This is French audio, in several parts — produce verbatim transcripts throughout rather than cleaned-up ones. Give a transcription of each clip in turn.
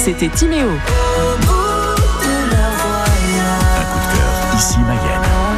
c'était Timéo. Un coup de cœur, ici Mayenne.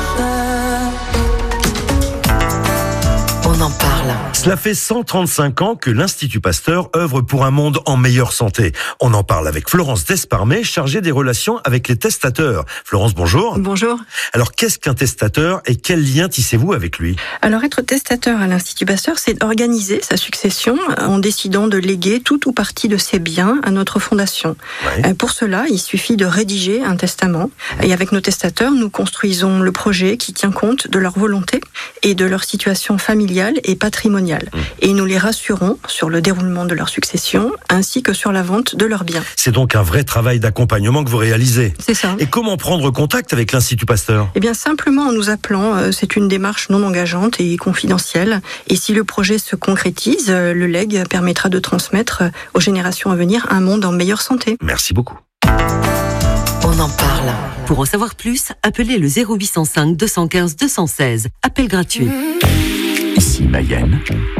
On en parle. Cela fait cent trente-cinq ans que l'Institut Pasteur œuvre pour un monde en meilleure santé. On en parle avec Florence Desparmet, chargée des relations avec les testateurs. Florence, bonjour. Bonjour. Alors, qu'est-ce qu'un testateur et quel lien tissez-vous avec lui ? Alors, être testateur à l'Institut Pasteur, c'est organiser sa succession en décidant de léguer tout ou partie de ses biens à notre fondation. Ouais. Pour cela, il suffit de rédiger un testament. Et avec nos testateurs, nous construisons le projet qui tient compte de leur volonté et de leur situation familiale et patrimoniale. Et nous les rassurons sur le déroulement de leur succession ainsi que sur la vente de leurs biens. C'est donc un vrai travail d'accompagnement que vous réalisez. C'est ça. Et comment prendre contact avec l'Institut Pasteur ? Eh bien, simplement en nous appelant. C'est une démarche non engageante et confidentielle. Et si le projet se concrétise, le legs permettra de transmettre aux générations à venir un monde en meilleure santé. Merci beaucoup. On en parle. Pour en savoir plus, appelez le zéro huit cent cinq deux cent quinze deux cent seize. Appel gratuit. Ici Mayenne.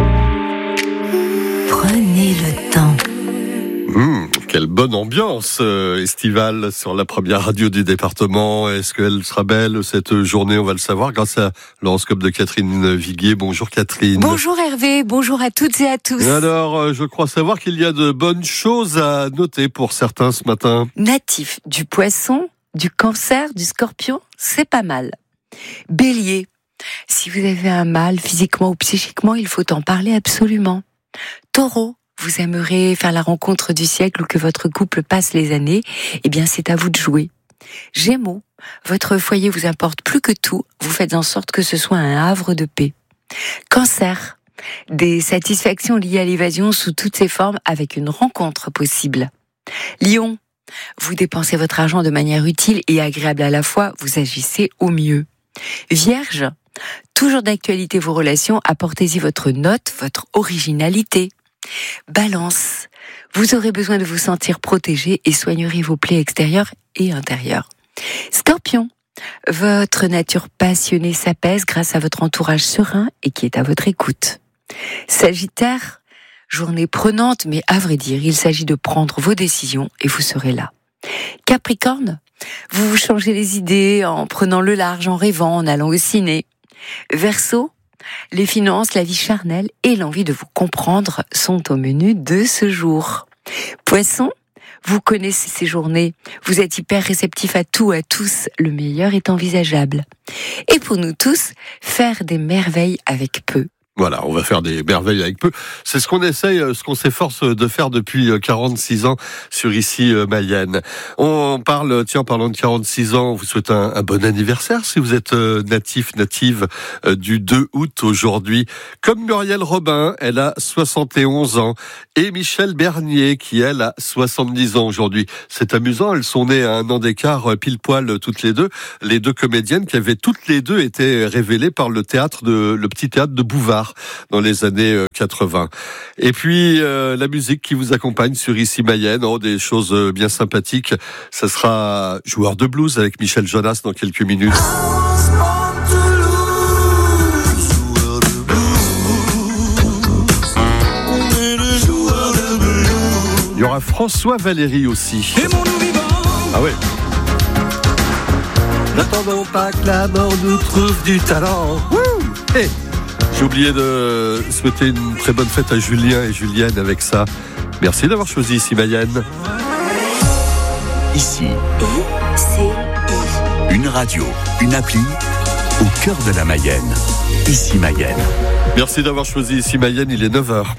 Prenez le temps. Mmh, quelle bonne ambiance euh, estivale sur la première radio du département. Est-ce qu'elle sera belle cette journée ? On va le savoir grâce à l'horoscope de Catherine Viguier. Bonjour Catherine. Bonjour Hervé, bonjour à toutes et à tous. Et alors, euh, je crois savoir qu'il y a de bonnes choses à noter pour certains ce matin. Natif du Poisson, du Cancer, du Scorpion, c'est pas mal. Bélier, si vous avez un mal physiquement ou psychiquement, il faut en parler absolument. Taureau, vous aimerez faire la rencontre du siècle ou que votre couple passe les années, eh bien c'est à vous de jouer. Gémeaux, votre foyer vous importe plus que tout, vous faites en sorte que ce soit un havre de paix. Cancer, des satisfactions liées à l'évasion sous toutes ses formes avec une rencontre possible. Lion, vous dépensez votre argent de manière utile et agréable à la fois, vous agissez au mieux. Vierge, toujours d'actualité vos relations, apportez-y votre note, votre originalité. Balance, vous aurez besoin de vous sentir protégé et soignerez vos plaies extérieures et intérieures. Scorpion, votre nature passionnée s'apaise grâce à votre entourage serein et qui est à votre écoute. Sagittaire, journée prenante, mais à vrai dire, il s'agit de prendre vos décisions et vous serez là. Capricorne, vous vous changez les idées en prenant le large, en rêvant, en allant au ciné. Verseau, les finances, la vie charnelle et l'envie de vous comprendre sont au menu de ce jour. Poisson, vous connaissez ces journées, vous êtes hyper réceptif à tout, à tous, le meilleur est envisageable. Et pour nous tous, faire des merveilles avec peu. Voilà, on va faire des merveilles avec peu. C'est ce qu'on essaye, ce qu'on s'efforce de faire depuis quarante-six ans sur Ici Mayenne. On parle, tiens, en parlant de quarante-six ans, on vous souhaite un, un bon anniversaire si vous êtes natif, native du deux août aujourd'hui. Comme Muriel Robin, elle a soixante et onze ans. Et Michel Bernier, qui elle a soixante-dix ans aujourd'hui. C'est amusant, elles sont nées à un an d'écart, pile poil toutes les deux. Les deux comédiennes qui avaient toutes les deux été révélées par le théâtre de, le petit théâtre de Bouvard dans les années quatre-vingts. Et puis euh, la musique qui vous accompagne sur Ici Mayenne, oh, des choses bien sympathiques. Ça sera Joueur de blues avec Michel Jonas dans quelques minutes. Il y aura François Valéry aussi. Ah ouais. N'attendons pas que la mort nous trouve du talent. Hey. J'ai oublié de souhaiter une très bonne fête à Julien et Julienne avec ça. Merci d'avoir choisi Ici Mayenne. Ici, une radio, une appli, au cœur de la Mayenne. Ici Mayenne. Merci d'avoir choisi Ici Mayenne, il est neuf heures.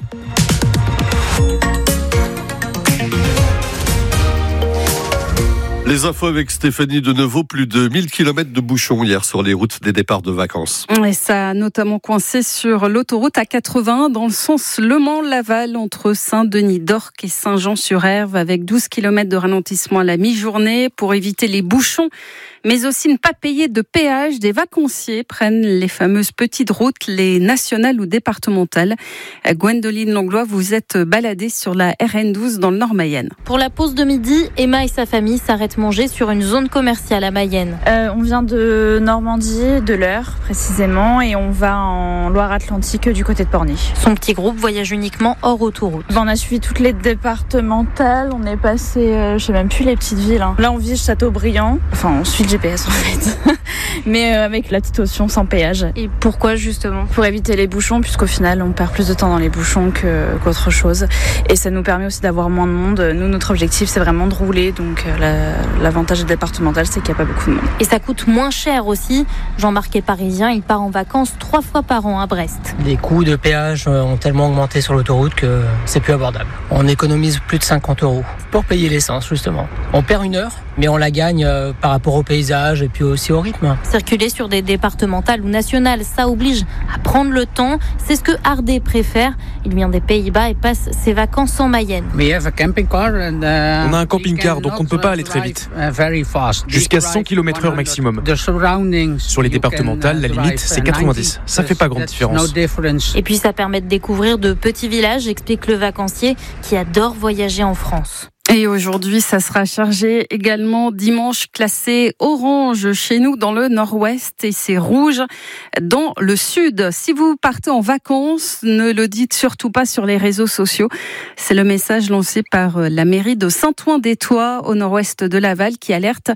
Les infos avec Stéphanie Denevaux, plus de mille kilomètres de bouchons hier sur les routes des départs de vacances. Et ça a notamment coincé sur l'autoroute A quatre-vingts dans le sens Le Mans-Laval entre Saint-Denis-d'Orc et Saint-Jean-sur-Erve avec douze kilomètres de ralentissement à la mi-journée pour éviter les bouchons. Mais aussi ne pas payer de péage. Des vacanciers prennent les fameuses petites routes, les nationales ou départementales. Gwendoline Langlois, vous êtes baladée sur la R N douze dans le Nord-Mayenne. Pour la pause de midi, Emma et sa famille s'arrêtent baguette mangée sur une zone commerciale à Mayenne. euh, On vient de Normandie, de l'Eure précisément, et on va en Loire-Atlantique du côté de Pornier. Son petit groupe voyage uniquement hors autoroute. On a suivi toutes les départementales, on est passé, euh, je sais même plus les petites villes. Hein. Là on vise Châteaubriand, enfin on suit le G P S en fait, mais euh, avec la petite option sans péage. Et pourquoi justement ? Pour éviter les bouchons, puisqu'au final on perd plus de temps dans les bouchons que, qu'autre chose. Et ça nous permet aussi d'avoir moins de monde. Nous, notre objectif c'est vraiment de rouler, donc euh, la, l'avantage départemental c'est qu'il n'y a pas beaucoup de monde. Et ça coûte moins cher aussi. Jean-Marc est parisien, il part en vacances trois fois par an à Brest. Les coûts de péage ont tellement augmenté sur l'autoroute que c'est plus abordable. On économise plus de cinquante euros pour payer l'essence justement. On perd une heure, mais on la gagne par rapport au paysage et puis aussi au rythme. Circuler sur des départementales ou nationales, ça oblige à prendre le temps. C'est ce que Hardé préfère. Il vient des Pays-Bas et passe ses vacances en Mayenne. On a un camping-car, donc on ne peut pas aller très vite. Jusqu'à cent kilomètres heure maximum. Sur les départementales, la limite, c'est quatre-vingt-dix. Ça fait pas grande différence. Et puis ça permet de découvrir de petits villages, explique le vacancier qui adore voyager en France. Et aujourd'hui, ça sera chargé également dimanche, classé orange chez nous dans le nord-ouest et c'est rouge dans le sud. Si vous partez en vacances, ne le dites surtout pas sur les réseaux sociaux. C'est le message lancé par la mairie de Saint-Ouen-des-Tois au nord-ouest de Laval qui alerte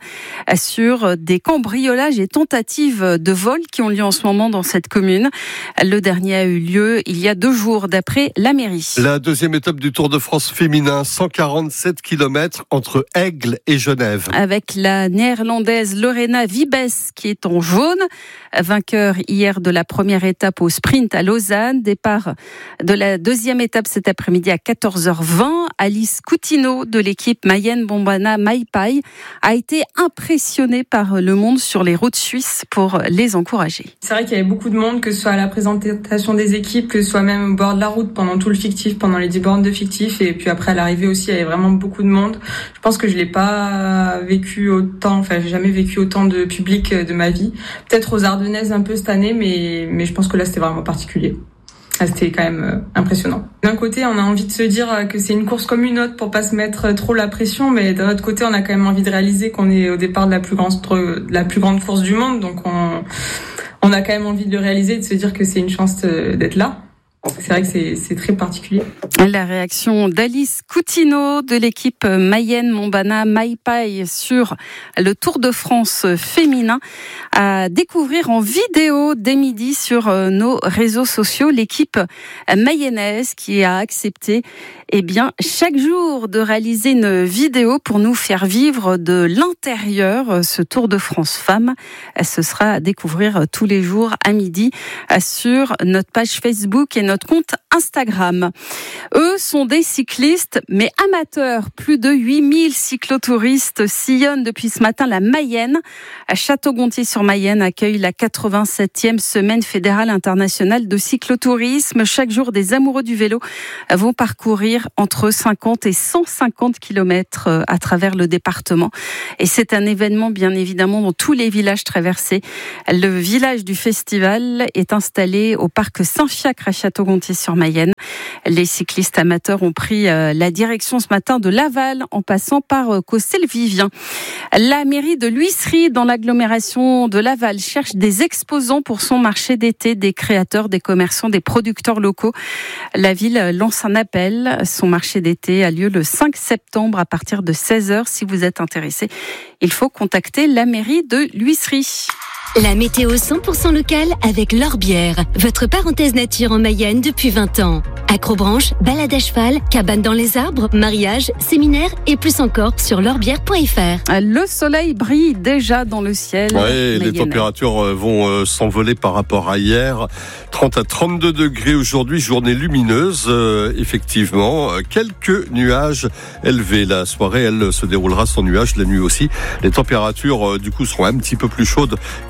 sur des cambriolages et tentatives de vol qui ont lieu en ce moment dans cette commune. Le dernier a eu lieu il y a deux jours d'après la mairie. La deuxième étape du Tour de France féminin, cent quarante-sept kilomètres entre Aigle et Genève. Avec la néerlandaise Lorena Wiebes qui est en jaune, vainqueur hier de la première étape au sprint à Lausanne. Départ de la deuxième étape cet après-midi à quatorze heures vingt. Alice Coutinho de l'équipe Mayenne Bombana Maipai a été impressionnée par le monde sur les routes suisses pour les encourager. C'est vrai qu'il y avait beaucoup de monde, que ce soit à la présentation des équipes, que ce soit même au bord de la route pendant tout le fictif, pendant les dix bornes de fictif, et puis après à l'arrivée aussi, il y avait vraiment beaucoup beaucoup de monde. Je pense que je l'ai pas vécu autant, enfin j'ai jamais vécu autant de public de ma vie. Peut-être aux Ardennaises un peu cette année, mais mais je pense que là c'était vraiment particulier. C'était quand même impressionnant. D'un côté, on a envie de se dire que c'est une course comme une autre pour pas se mettre trop la pression, mais d'un autre côté, on a quand même envie de réaliser qu'on est au départ de la plus grande, de la plus grande course du monde, donc on, on a quand même envie de le réaliser et de se dire que c'est une chance d'être là. C'est vrai que c'est, c'est très particulier. La réaction d'Alice Coutinho de l'équipe Mayenne Mombana Maipai sur le Tour de France féminin à découvrir en vidéo dès midi sur nos réseaux sociaux. L'équipe mayennaise qui a accepté eh bien, chaque jour de réaliser une vidéo pour nous faire vivre de l'intérieur ce Tour de France femmes. Ce sera à découvrir tous les jours à midi sur notre page Facebook et notre compte Instagram. Eux sont des cyclistes, mais amateurs. Plus de huit mille cyclotouristes sillonnent depuis ce matin la Mayenne. À Château-Gontier-sur-Mayenne accueille la quatre-vingt-septième semaine fédérale internationale de cyclotourisme. Chaque jour, des amoureux du vélo vont parcourir entre cinquante et cent cinquante kilomètres à travers le département. Et c'est un événement, bien évidemment, dans tous les villages traversés. Le village du festival est installé au parc Saint-Fiacre à Château-Gontier-sur-Mayenne. Les cyclistes amateurs ont pris la direction ce matin de Laval en passant par Cossel-Vivien. La mairie de l'Huisserie dans l'agglomération de Laval cherche des exposants pour son marché d'été, des créateurs, des commerçants, des producteurs locaux. La ville lance un appel. Son marché d'été a lieu le cinq septembre à partir de seize heures. Si vous êtes intéressé, il faut contacter la mairie de l'Huisserie. La météo cent pour cent locale avec L'Orbière, votre parenthèse nature en Mayenne depuis vingt ans. Acrobranche, balade à cheval, cabane dans les arbres, mariage, séminaire et plus encore sur l'orbière point f r. Le soleil brille déjà dans le ciel. Oui, les températures vont s'envoler par rapport à hier. trente à trente-deux degrés aujourd'hui, journée lumineuse. Euh, effectivement, quelques nuages élevés. La soirée, elle se déroulera sans nuages, la nuit aussi. Les températures, du coup, seront un petit peu plus chaudes que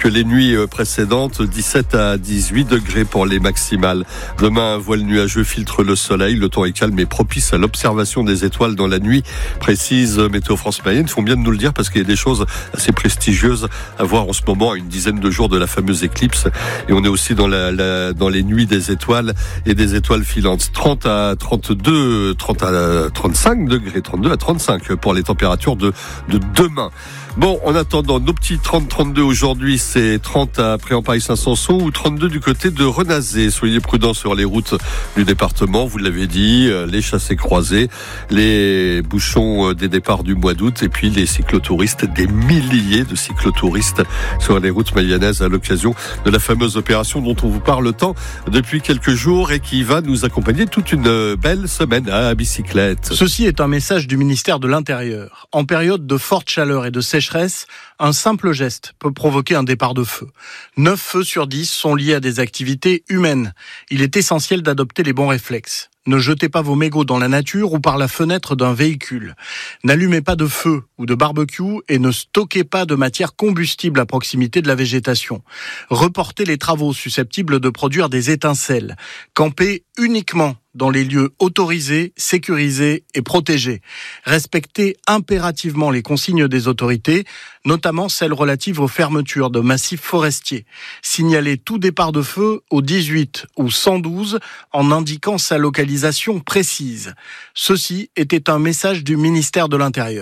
les nuits précédentes, dix-sept à dix-huit degrés pour les maximales. Demain, un voile nuageux filtre le soleil, le temps est calme et propice à l'observation des étoiles dans la nuit, précise Météo France Mayenne. Ils font bien de nous le dire parce qu'il y a des choses assez prestigieuses à voir en ce moment, à une dizaine de jours de la fameuse éclipse. Et on est aussi dans la, la dans les nuits des étoiles et des étoiles filantes. trente à trente-deux, trente à trente-cinq degrés, trente-deux à trente-cinq pour les températures de, de demain. Bon, en attendant, nos petits trente trente-deux aujourd'hui, c'est trente à Préampaille-Saint-Sanson ou trente-deux du côté de Renazé. Soyez prudents sur les routes du département, vous l'avez dit, les chassés-croisés, les bouchons des départs du mois d'août et puis les cyclotouristes, des milliers de cyclotouristes sur les routes mayennaises à l'occasion de la fameuse opération dont on vous parle tant depuis quelques jours et qui va nous accompagner toute une belle semaine à bicyclette. Ceci est un message du ministère de l'Intérieur. En période de forte chaleur et de sécheresse, un simple geste peut provoquer un départ de feu. neuf feux sur dix sont liés à des activités humaines. Il est essentiel d'adopter les bons réflexes. Ne jetez pas vos mégots dans la nature ou par la fenêtre d'un véhicule. N'allumez pas de feu ou de barbecue et ne stockez pas de matière combustible à proximité de la végétation. Reportez les travaux susceptibles de produire des étincelles. Campez uniquement dans les lieux autorisés, sécurisés et protégés. Respectez impérativement les consignes des autorités, notamment celles relatives aux fermetures de massifs forestiers. Signalez tout départ de feu au dix-huit ou cent douze en indiquant sa localisation précise. Ceci était un message du ministère de l'Intérieur.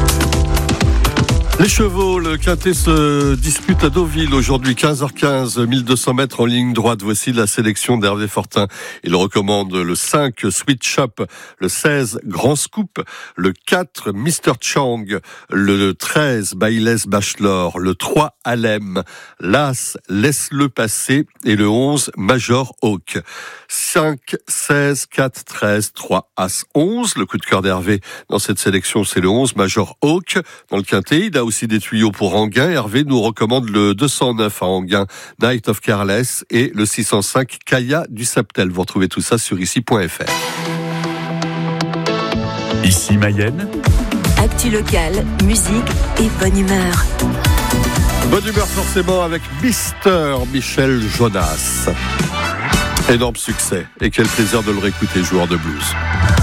Les chevaux, le Quintet se dispute à Deauville aujourd'hui, quinze heures quinze, mille deux cents mètres en ligne droite. Voici la sélection d'Hervé Fortin. Il recommande le cinq, Sweet Shop, le seize, Grand Scoop, le quatre, Mister Chang, le treize, Bailey Bachelor, le trois, Alem, l'As, Laisse-le passer et le onze, Major Hawk. cinq, seize, quatre, treize, trois, As, onze. Le coup de cœur d'Hervé dans cette sélection, c'est le onze, Major Hawk. Dans le Quintet, il a aussi des tuyaux pour Anguin. Hervé nous recommande le deux cent neuf à Anguin, Night of Careless, et le six cent cinq, Kaya du Saptel. Vous retrouvez tout ça sur ici point f r. Ici Mayenne. Actu locale, musique et bonne humeur. Bonne humeur forcément avec Mister Michel Jonas. Énorme succès et quel plaisir de le réécouter, joueur de blues.